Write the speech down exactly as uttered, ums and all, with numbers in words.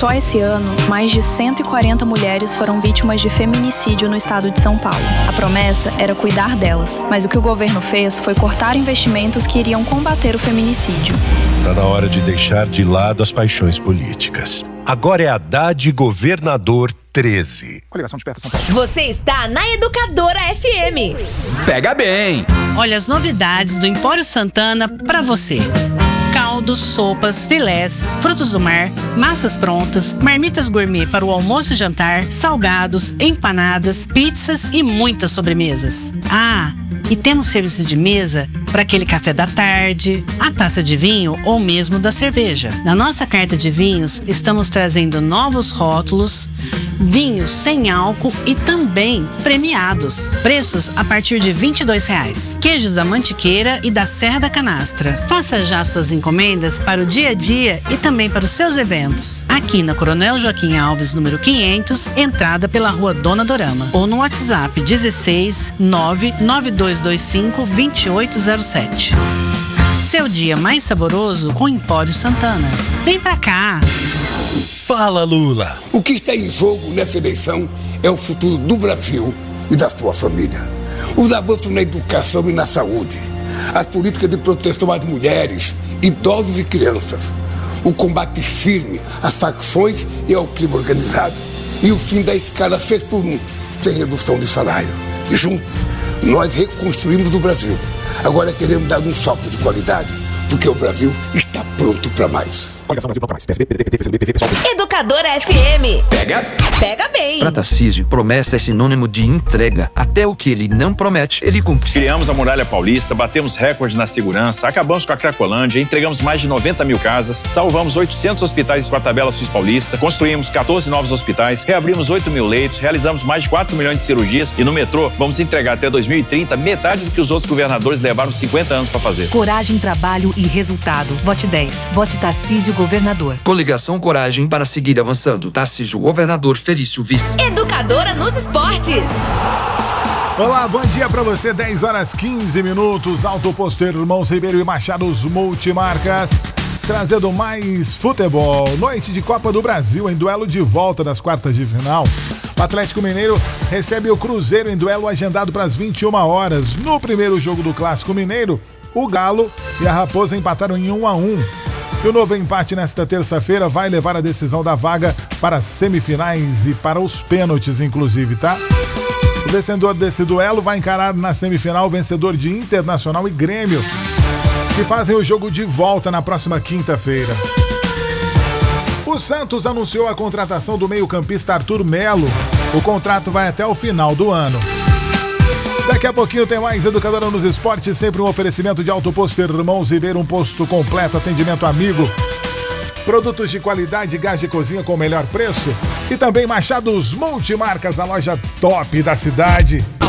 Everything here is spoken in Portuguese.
Só esse ano, mais de cento e quarenta mulheres foram vítimas de feminicídio no estado de São Paulo. A promessa era cuidar delas, mas o que o governo fez foi cortar investimentos que iriam combater o feminicídio. Está na hora de deixar de lado as paixões políticas. Agora é Haddad Governador treze. Coligação Desperta São Paulo. Você está na Educadora F M. Pega bem! Olha as novidades do Empório Santana pra você. Caldos, sopas, filés, frutos do mar, massas prontas, marmitas gourmet para o almoço e jantar, salgados, empanadas, pizzas e muitas sobremesas. Ah, e temos serviço de mesa para aquele café da tarde, a taça de vinho ou mesmo da cerveja. Na nossa carta de vinhos, estamos trazendo novos rótulos, vinhos sem álcool e também premiados. Preços a partir de vinte e dois reais. Queijos da Mantiqueira e da Serra da Canastra. Faça já suas encomendas para o dia a dia e também para os seus eventos. Aqui na Coronel Joaquim Alves, número quinhentos, entrada pela Rua Dona Dorama. Ou no WhatsApp dezesseis nove nove dois dois cinco dois oito zero sete. Seu dia mais saboroso com Empório Santana. Vem pra cá! Fala, Lula! O que está em jogo nessa eleição é o futuro do Brasil e da sua família. Os avanços na educação e na saúde, as políticas de proteção às mulheres, idosos e crianças, o combate firme às facções e ao crime organizado e o fim da escala seis por um, sem redução de salário. Juntos, nós reconstruímos o Brasil. Agora queremos dar um salto de qualidade, porque o Brasil está pronto para mais. Educadora F M. Pega. Pega bem. Para Tarcísio, promessa é sinônimo de entrega. Até o que ele não promete, ele cumpre. Criamos a Muralha Paulista, batemos recorde na segurança, acabamos com a Cracolândia, entregamos mais de noventa mil casas, salvamos oitocentos hospitais com a tabela Sus Paulista, construímos quatorze novos hospitais, reabrimos oito mil leitos, realizamos mais de quatro milhões de cirurgias e no metrô vamos entregar até dois mil e trinta metade do que os outros governadores levaram cinquenta anos para fazer. Coragem, trabalho e resultado. Vote dez. Vote Tarcísio Governador. Coligação Coragem para seguir avançando. Tarcísio Governador, Felício Vice. Educadora nos esportes. Olá, bom dia pra você. dez horas quinze minutos. Alto Posto Irmãos Ribeiro e Machados Multimarcas. Trazendo mais futebol. Noite de Copa do Brasil em duelo de volta das quartas de final. O Atlético Mineiro recebe o Cruzeiro em duelo agendado para as vinte e uma horas. No primeiro jogo do Clássico Mineiro, o Galo e a Raposa empataram em um a um. E o novo empate nesta terça-feira vai levar a decisão da vaga para as semifinais e para os pênaltis, inclusive, tá? O vencedor desse duelo vai encarar na semifinal o vencedor de Internacional e Grêmio, que fazem o jogo de volta na próxima quinta-feira. O Santos anunciou a contratação do meio-campista Arthur Melo. O contrato vai até o final do ano. Daqui a pouquinho tem mais Educadora nos Esportes, sempre um oferecimento de Alto Posto Irmãos Ribeiro, um posto completo, atendimento amigo, produtos de qualidade, gás de cozinha com o melhor preço e também Machados Multimarcas, a loja top da cidade.